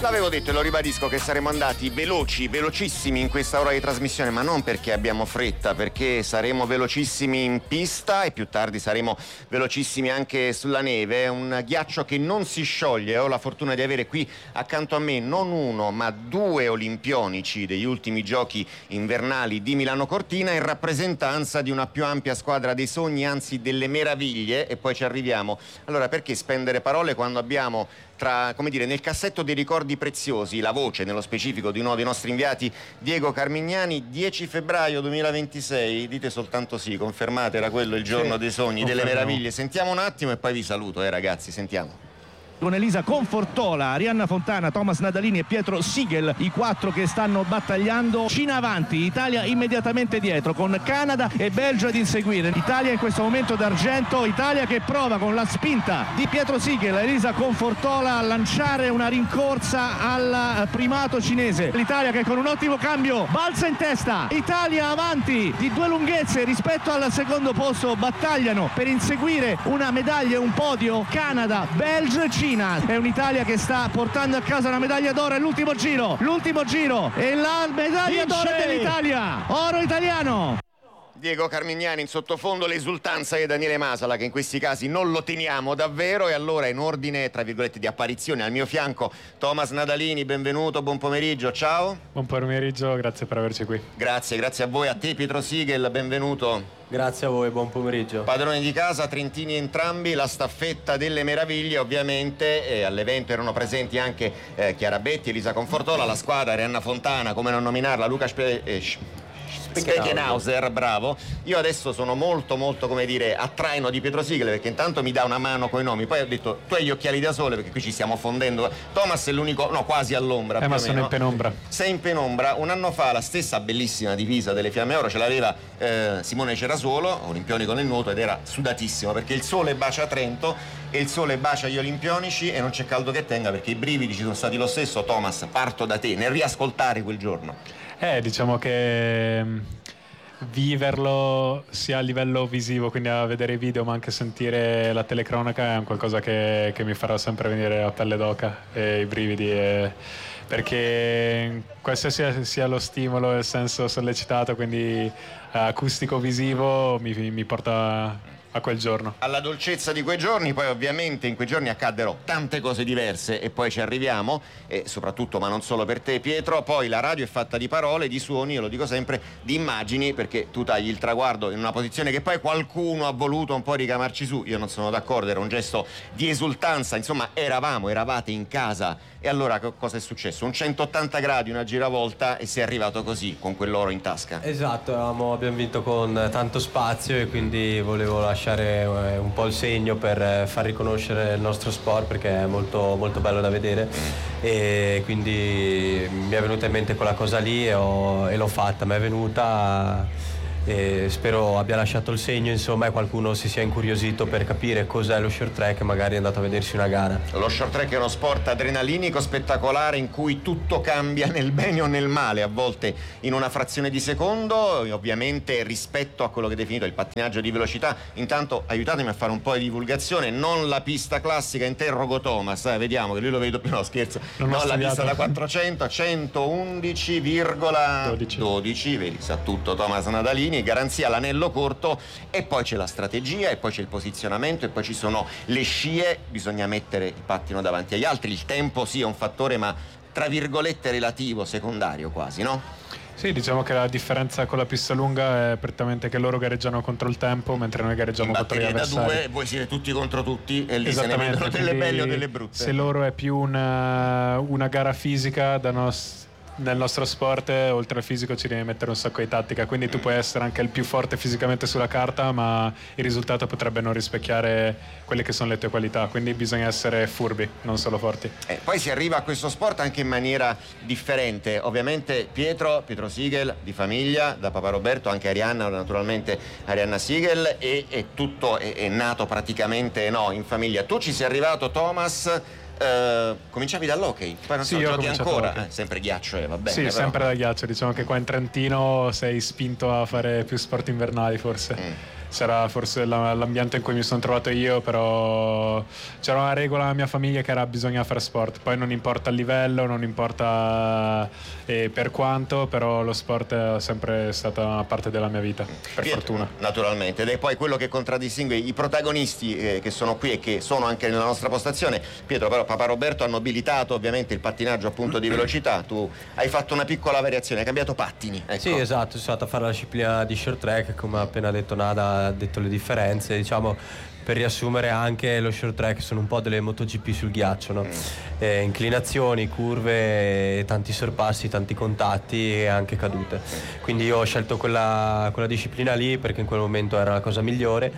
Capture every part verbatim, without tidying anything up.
L'avevo detto e lo ribadisco che saremo andati veloci, velocissimi in questa ora di trasmissione, ma non perché abbiamo fretta, perché saremo velocissimi in pista e più tardi saremo velocissimi anche sulla neve. Un ghiaccio che non si scioglie. Ho la fortuna di avere qui accanto a me non uno ma due olimpionici degli ultimi giochi invernali di Milano Cortina in rappresentanza di una più ampia squadra dei sogni, anzi delle meraviglie, e poi ci arriviamo. Allora, perché spendere parole quando abbiamo tra, come dire, nel cassetto dei ricordi preziosi la voce, nello specifico, di uno dei nostri inviati, Diego Carmignani. Dieci febbraio duemilaventisei, dite soltanto sì, confermate, era quello il giorno sì, dei sogni, delle meraviglie. Sentiamo un attimo e poi vi saluto, eh ragazzi, sentiamo. Con Elisa Confortola, Arianna Fontana, Thomas Nadalini e Pietro Sigel, i quattro che stanno battagliando. Cina avanti, Italia immediatamente dietro, con Canada e Belgio ad inseguire. Italia in questo momento d'argento, Italia che prova con la spinta di Pietro Sigel, Elisa Confortola a lanciare una rincorsa al primato cinese. L'Italia che con un ottimo cambio balza in testa, Italia avanti di due lunghezze rispetto al secondo posto, battagliano per inseguire una medaglia e un podio Canada, Belgio e Cina. È un'Italia che sta portando a casa una medaglia d'oro. È l'ultimo giro, l'ultimo giro e la medaglia d'oro dell'Italia, oro italiano. Diego Carmignani in sottofondo, l'esultanza di Daniele Masala, che in questi casi non lo teniamo davvero. E allora, in ordine tra virgolette di apparizione, al mio fianco Thomas Nadalini, benvenuto, buon pomeriggio, ciao. Buon pomeriggio, grazie per averci qui. Grazie, grazie a voi. A te Pietro Sigel, benvenuto. Grazie a voi, buon pomeriggio. Padroni di casa, trentini entrambi, la staffetta delle meraviglie ovviamente, e all'evento erano presenti anche eh, Chiara Betti, Elisa Confortola, la squadra, Arianna Fontana, come non nominarla, Luca Spe- eh, Speckenhauser, bravo. Io adesso sono molto molto, come dire, a traino di Pietro Sigel, perché intanto mi dà una mano coi nomi, poi ho detto tu hai gli occhiali da sole, perché qui ci stiamo fondendo. Thomas è l'unico, no, quasi all'ombra. Eh, ma sono in penombra. Sei in penombra. Un anno fa la stessa bellissima divisa delle Fiamme Oro ce l'aveva eh, Simone Cerasuolo, olimpionico nel nuoto, ed era sudatissimo, perché il sole bacia Trento e il sole bacia gli olimpionici e non c'è caldo che tenga, perché i brividi ci sono stati lo stesso. Thomas, parto da te, nel riascoltare quel giorno. Eh, diciamo che viverlo sia a livello visivo, quindi a vedere i video, ma anche sentire la telecronaca, è un qualcosa che, che mi farà sempre venire la pelle d'oca e i brividi, e, perché qualsiasi sia lo stimolo e il senso sollecitato, quindi acustico visivo, mi, mi porta a quel giorno, alla dolcezza di quei giorni. Poi ovviamente in quei giorni accaddero tante cose diverse e poi ci arriviamo, e soprattutto, ma non solo per te Pietro, poi la radio è fatta di parole, di suoni, io lo dico sempre, di immagini, perché tu tagli il traguardo in una posizione che poi qualcuno ha voluto un po' ricamarci su. Io non sono d'accordo, era un gesto di esultanza, insomma eravamo, eravate in casa. E allora cosa è successo? Un centottanta gradi, una giravolta, e sei arrivato così con quell'oro in tasca. Esatto, avevamo, abbiamo vinto con tanto spazio e quindi volevo lasciare un po' il segno per far riconoscere il nostro sport, perché è molto, molto bello da vedere, e quindi mi è venuta in mente quella cosa lì e, ho, e l'ho fatta, mi è venuta, e spero abbia lasciato il segno, insomma, e qualcuno si sia incuriosito per capire cos'è lo short track e magari è andato a vedersi una gara. Lo short track è uno sport adrenalinico, spettacolare, in cui tutto cambia nel bene o nel male, a volte in una frazione di secondo, ovviamente rispetto a quello che è definito il pattinaggio di velocità. Intanto aiutatemi a fare un po' di divulgazione, non la pista classica, interrogo Thomas, eh, vediamo che lui lo vedo più, no scherzo, non, non la pista da quattrocento a centoundici virgola dodici, vedi, sa tutto Thomas Nadalini. Garanzia l'anello corto, e poi c'è la strategia, e poi c'è il posizionamento, e poi ci sono le scie, bisogna mettere il pattino davanti agli altri. Il tempo sì è un fattore, ma tra virgolette relativo, secondario quasi, no? Sì, diciamo che la differenza con la pista lunga è prettamente che loro gareggiano contro il tempo, mentre noi gareggiamo contro gli avversari. Da due, voi siete tutti contro tutti, e lì se ne vedono delle belle o delle brutte. Se loro è più una, una gara fisica, da nos- nel nostro sport, oltre al fisico ci devi mettere un sacco di tattica, quindi tu puoi essere anche il più forte fisicamente sulla carta, ma il risultato potrebbe non rispecchiare quelle che sono le tue qualità, quindi bisogna essere furbi, non solo forti. Eh, poi si arriva a questo sport anche in maniera differente. Ovviamente Pietro, Pietro Sigel, di famiglia, da papà Roberto, anche Arianna, naturalmente Arianna Sigel, e, e tutto è, è nato praticamente no, in famiglia. Tu ci sei arrivato, Thomas, Uh, cominciavi dall'hockey, poi non sì, so, io ho giochi ancora, eh, sempre ghiaccio, eh, va bene. Sì, però. sempre da ghiaccio. Diciamo che qua in Trentino sei spinto a fare più sport invernali, forse. Mm. Sarà forse la, l'ambiente in cui mi sono trovato io, però c'era una regola nella mia famiglia che era bisogna fare sport, poi non importa il livello, non importa eh, per quanto, però lo sport è sempre stata una parte della mia vita, per Pietro, fortuna. Naturalmente, ed è poi quello che contraddistingue i protagonisti eh, che sono qui e che sono anche nella nostra postazione. Pietro, però papà Roberto ha nobilitato ovviamente il pattinaggio appunto di velocità, tu hai fatto una piccola variazione, hai cambiato pattini. Ecco. Sì, esatto, sono stato a fare la disciplina di short track, come ha appena detto Nada, ha detto le differenze, diciamo. Per riassumere, anche lo short track sono un po' delle MotoGP sul ghiaccio, no? eh, inclinazioni, curve, tanti sorpassi, tanti contatti e anche cadute, quindi io ho scelto quella, quella disciplina lì perché in quel momento era la cosa migliore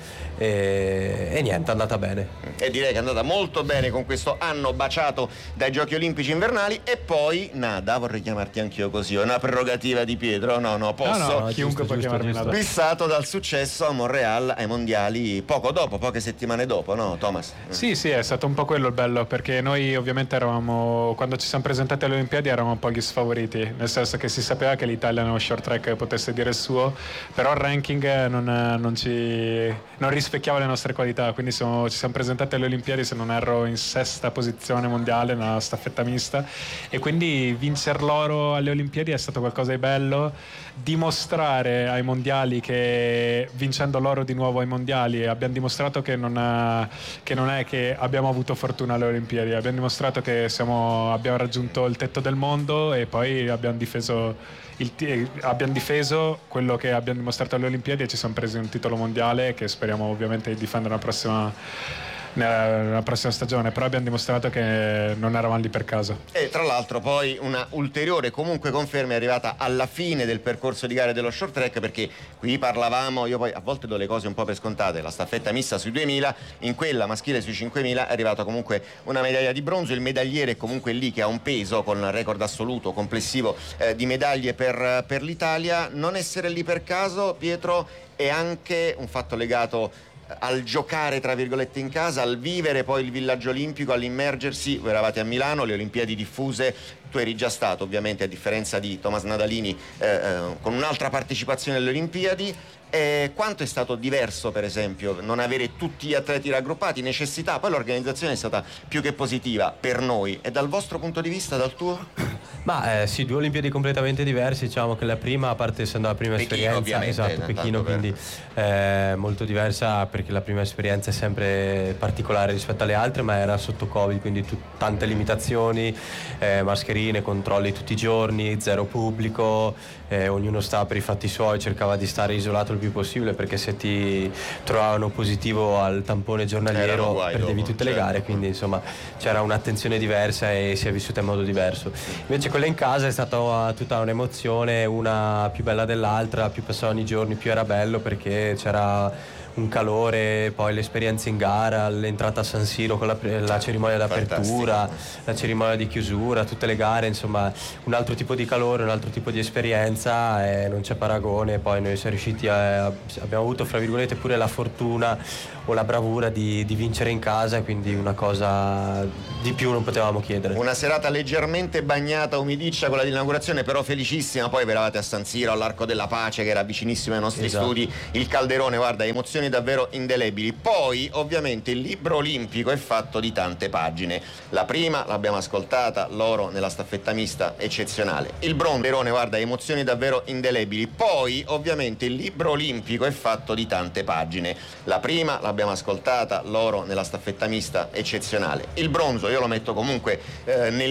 e, e niente, è andata bene e direi che è andata molto bene con questo anno baciato dai Giochi Olimpici Invernali. E poi Nada, vorrei chiamarti anch'io così, è una prerogativa di Pietro, no no posso, no, no, chiunque può chiamarmi Nada, fissato dal successo a Montreal ai mondiali poco dopo, poche settimane dopo, no Thomas? Sì, sì, è stato un po' quello il bello, perché noi ovviamente eravamo, quando ci siamo presentati alle Olimpiadi eravamo un po' gli sfavoriti, nel senso che si sapeva che l'Italia nello short track potesse dire il suo, però il ranking non, non ci non rispecchiava le nostre qualità, quindi siamo, ci siamo presentati alle Olimpiadi, se non erro, in sesta posizione mondiale nella staffetta mista, e quindi vincer l'oro alle Olimpiadi è stato qualcosa di bello, dimostrare ai mondiali che vincendo l'oro di nuovo ai mondiali abbiamo dimostrato che non, è, che non è che abbiamo avuto fortuna alle Olimpiadi, abbiamo dimostrato che siamo, abbiamo raggiunto il tetto del mondo e poi abbiamo difeso, il, abbiamo difeso quello che abbiamo dimostrato alle Olimpiadi e ci siamo presi un titolo mondiale che speriamo ovviamente di difendere la prossima nella prossima stagione, però abbiamo dimostrato che non eravamo lì per caso. E tra l'altro poi una ulteriore comunque conferma è arrivata alla fine del percorso di gare dello short track, perché qui parlavamo, io poi a volte do le cose un po' per scontate, la staffetta mista sui duemila, in quella maschile sui cinquemila è arrivata comunque una medaglia di bronzo, il medagliere è comunque lì che ha un peso con il record assoluto complessivo eh, di medaglie per, per l'Italia. Non essere lì per caso, Pietro, è anche un fatto legato al giocare tra virgolette in casa, al vivere poi il villaggio olimpico, all'immergersi. Voi eravate a Milano, le Olimpiadi diffuse, tu eri già stato ovviamente, a differenza di Thomas Nadalini, eh, eh, con un'altra partecipazione alle Olimpiadi. Eh, quanto è stato diverso per esempio non avere tutti gli atleti raggruppati, necessità, poi l'organizzazione è stata più che positiva per noi, e dal vostro punto di vista, dal tuo? Ma eh, sì, due Olimpiadi completamente diverse, diciamo che la prima, a parte essendo la prima Pechino, esperienza, esatto, Pechino, per... quindi eh, molto diversa perché la prima esperienza è sempre particolare rispetto alle altre, ma era sotto Covid, quindi tu, tante limitazioni, eh, mascherine, controlli tutti i giorni, zero pubblico, eh, ognuno stava per i fatti suoi, cercava di stare isolato il più possibile, perché se ti trovavano positivo al tampone giornaliero perdevi dopo, tutte certo. le gare, quindi insomma c'era un'attenzione diversa e si è vissuta in modo diverso. Invece quella in casa è stata tutta un'emozione, una più bella dell'altra, più passavano i giorni più era bello, perché c'era un calore, poi l'esperienza in gara, l'entrata a San Siro con la, la cerimonia d'apertura, fantastico. La cerimonia di chiusura, tutte le gare, insomma un altro tipo di calore, un altro tipo di esperienza e non c'è paragone. Poi noi siamo riusciti a, abbiamo avuto fra virgolette pure la fortuna o la bravura di, di vincere in casa, quindi una cosa di più non potevamo chiedere. Una serata leggermente bagnata, umidiccia con la inaugurazione, però felicissima. Poi eravate a San Siro, all'Arco della Pace, che era vicinissimo ai nostri esatto. studi, il calderone, guarda, emozioni davvero indelebili. Poi ovviamente il libro olimpico è fatto di tante pagine. La prima l'abbiamo ascoltata, l'oro nella staffetta mista, eccezionale. Il bronzo, guarda, emozioni davvero indelebili. Poi ovviamente il libro olimpico è fatto di tante pagine. La prima l'abbiamo ascoltata, l'oro nella staffetta mista, eccezionale. Il bronzo io lo metto comunque eh, nel